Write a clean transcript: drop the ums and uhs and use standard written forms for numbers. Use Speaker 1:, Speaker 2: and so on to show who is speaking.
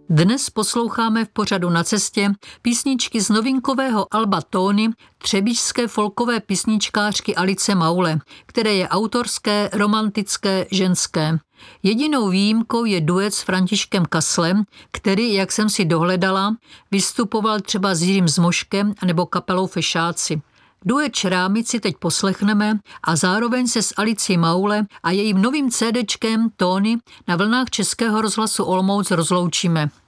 Speaker 1: Dnes posloucháme v pořadu Na cestě písničky z novinkového alba Tóny třebíčské folkové písničkářky Alice Maule, které je autorské, romantické, ženské. Jedinou výjimkou je duet s Františkem Kaslem, který, jak jsem si dohledala, vystupoval třeba s Jiřím Zmoškem nebo kapelou Fešáci. Duet Šrámic si teď poslechneme a zároveň se s Alicí Maule a jejím novým CDčkem Tóny na vlnách Českého rozhlasu Olomouc rozloučíme.